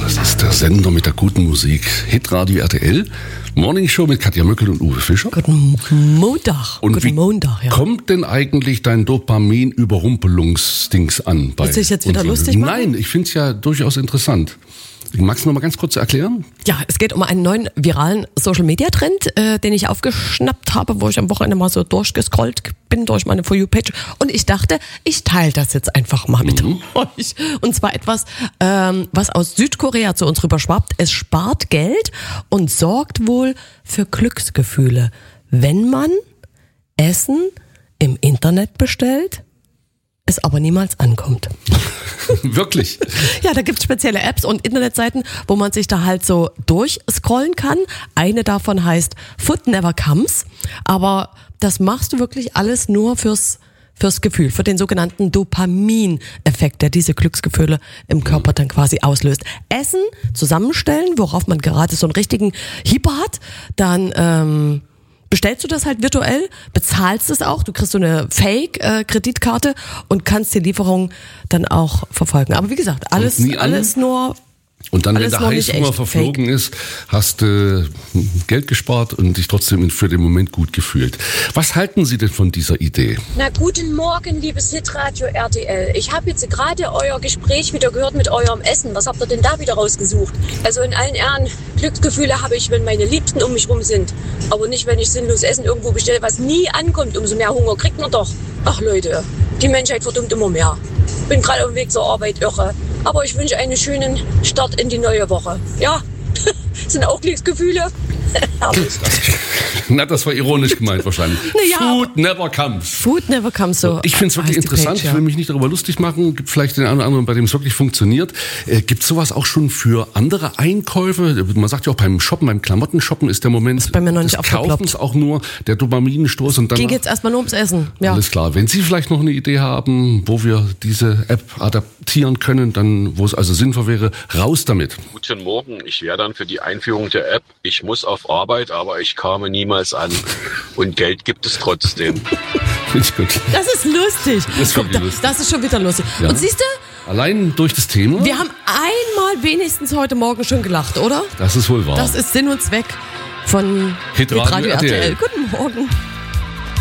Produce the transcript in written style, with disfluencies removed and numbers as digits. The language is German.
das ist der Sender mit der guten Musik. Hitradio RTL, Morning Show mit Katja Möckel und Uwe Fischer. Guten Montag. Und Guten Montag, ja. Kommt denn eigentlich dein Dopamin-Überrumpelungsdings an? Willst du dich jetzt wieder lustig machen? Nein, ich finde es ja durchaus interessant. Magst du noch mal ganz kurz erklären? Ja, es geht um einen neuen viralen Social-Media-Trend, den ich aufgeschnappt habe, wo ich am Wochenende mal so durchgescrollt bin durch meine For You-Page. Und ich dachte, ich teile das jetzt einfach mal mit euch. Und zwar etwas, was aus Südkorea zu uns rüberschwappt. Es spart Geld und sorgt wohl für Glücksgefühle, wenn man Essen im Internet bestellt, es aber niemals ankommt. Wirklich? Ja, da gibt's spezielle Apps und Internetseiten, wo man sich da halt so durchscrollen kann. Eine davon heißt Food Never Comes, aber das machst du wirklich alles nur fürs Gefühl, für den sogenannten Dopamin-Effekt, der diese Glücksgefühle im Körper dann quasi auslöst. Essen zusammenstellen, worauf man gerade so einen richtigen Hieper hat, dann bestellst du das halt virtuell, bezahlst es auch, du kriegst so eine Fake-Kreditkarte und kannst die Lieferung dann auch verfolgen. Aber wie gesagt, alles nur... Und dann, wenn alles der noch nicht Heißhunger echt verflogen ist, hast du Geld gespart und dich trotzdem für den Moment gut gefühlt. Was halten Sie denn von dieser Idee? Na, guten Morgen, liebes Hitradio RTL. Ich habe jetzt gerade euer Gespräch wieder gehört mit eurem Essen. Was habt ihr denn da wieder rausgesucht? Also in allen Ehren, Glücksgefühle habe ich, wenn meine Liebsten um mich rum sind. Aber nicht, wenn ich sinnlos Essen irgendwo bestelle, was nie ankommt. Umso mehr Hunger kriegt man doch. Ach Leute, die Menschheit verdummt immer mehr. Bin gerade auf dem Weg zur Arbeit, irre. Aber ich wünsche einen schönen Start in die neue Woche. Ja, sind auch Glücksgefühle. Na, das war ironisch gemeint wahrscheinlich. Naja, Food never comes. Food never comes, so. Ich finde es wirklich heißt die interessant. Page, ja. Ich will mich nicht darüber lustig machen. Gibt vielleicht den einen oder anderen, bei dem es wirklich funktioniert. Gibt es sowas auch schon für andere Einkäufe? Man sagt ja auch beim Shoppen, beim Klamottenshoppen ist der Moment Ist bei mir noch nicht des aufgeploppt. Kaufens auch nur der Dopaminstoß. Und dann Ging jetzt erstmal nur ums Essen. Ja. Alles klar. Wenn Sie vielleicht noch eine Idee haben, wo wir diese App adaptieren können, dann, wo es also sinnvoll wäre, raus damit. Guten Morgen, ich wäre dann für die Einführung der App. Ich muss auf Arbeit, aber ich komme niemals an. Und Geld gibt es trotzdem. Finde ich gut. Das ist lustig. Das ist wirklich lustig. Das ist schon wieder lustig. Ja. Und siehst du, Allein durch das Thema, wir haben einmal wenigstens heute Morgen schon gelacht, oder? das ist wohl wahr. Das ist Sinn und Zweck von Hitradio Hitradio RTL. RTL. Guten Morgen.